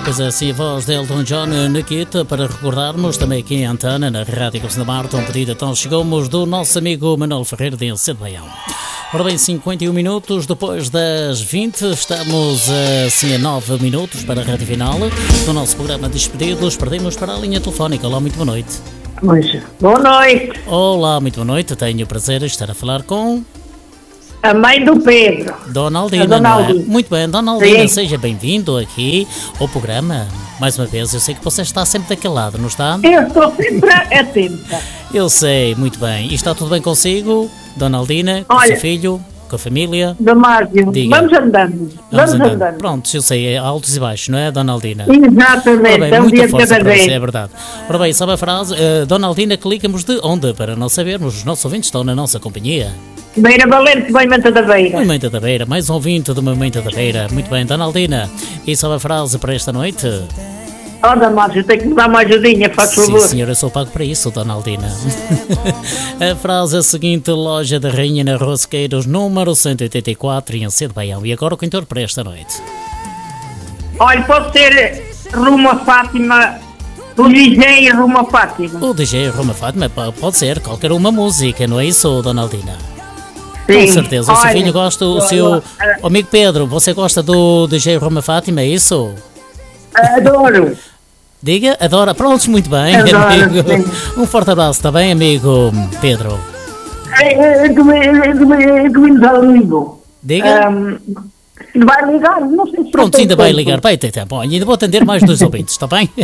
Pois é, assim, a voz de Elton John, Nikita, para recordarmos também aqui em Antana, na Rádio Cruz da Marta, um pedido então chegamos do nosso amigo Manuel Ferreira de Encedo Baião. Ora bem, 51 minutos depois das 20, estamos assim a 9 minutos para a reta final do nosso programa Despedidos. Perdemos para a linha telefónica. Olá, muito boa noite. Boa noite. Olá, muito boa noite. Tenho o prazer de estar a falar com... A mãe do Pedro. Donaldina, não é? Muito bem, Donaldina, sim. Seja bem-vindo aqui ao programa. Mais uma vez, eu sei que você está sempre daquele lado, não está? Eu estou sempre atenta. Eu sei, muito bem. E está tudo bem consigo, Donaldina, com o seu filho, com a família? Damásio, vamos andando. Vamos andando. Pronto, eu sei, é altos e baixos, não é, Donaldina? Exatamente, bem, muita força para você, é verdade. Ora bem, sabe a frase? Donaldina, clica-nos de onde? Para não sabermos, os nossos ouvintes estão na nossa companhia. Beira Valente, Moimenta da Beira. Moimenta da Beira, mais um ouvinte do Moimenta da Beira. Muito bem, Donaldina. E sabe a frase para esta noite? Damásio, tem que me dar uma ajudinha, faz favor. Sim, senhora, eu sou pago para isso, Donaldina. A frase é a seguinte: Loja da Rainha na Rosqueiros, número 184, em Encedo Baião. E agora o cantor para esta noite? Olha, pode ser Rumo a Fátima, o DJ Rumo a Fátima. O DJ Rumo a Fátima, pode ser qualquer uma música, não é isso, Donaldina? Sim. Com certeza, o seu filho gosta, o seu amigo Pedro, você gosta do DJ Rumo a Fátima, é isso? Adoro. Diga, adora, pronto, muito bem, adoro, amigo. Sim. Um forte abraço, está bem, amigo Pedro? É que amigo. Diga. Vai ligar, não sei se... Pronto, ainda vai ligar, vai ter tempo. Ainda vou atender mais dois ouvintes, está bem?